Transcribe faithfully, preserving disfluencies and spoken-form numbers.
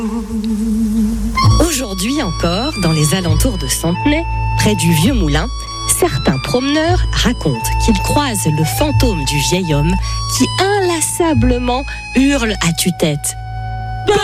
Aujourd'hui encore, dans les alentours de Centenay, près du Vieux Moulin, certains promeneurs racontent qu'ils croisent le fantôme du vieil homme qui inlassablement hurle à tue-tête